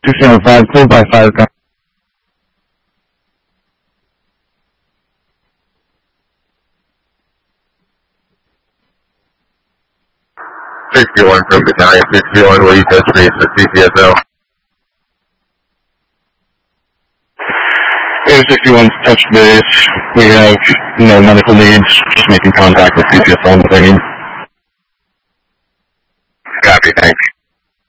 275, cleared by fire company. 61 from Battalion 61, will you touch base with CCSO? Air 61 touch base. We have no medical needs, just making contact with CCSO on the thing. Copy, thanks.